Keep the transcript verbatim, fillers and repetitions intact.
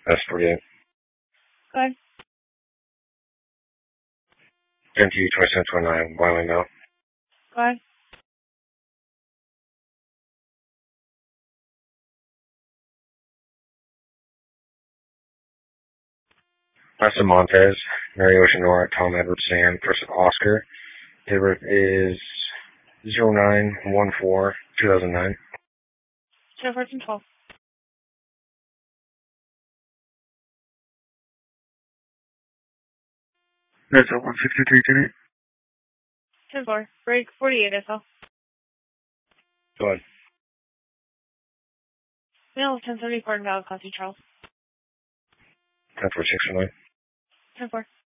S forty-eight. Go ahead. M T twenty-seven twenty-nine, Wyoming now. Go ahead. Austin Montez, Mary Ocean Nora, Tom Edward Sam, first of Oscar. Date of birth is zero nine one four two thousand nine. zero fourteen twelve. That's a one sixty-three Jenny. ten four. Break forty-eight S L. Go ahead. Male ten seventy-four in Valley Classy, Charles. ten four six nine. ten four.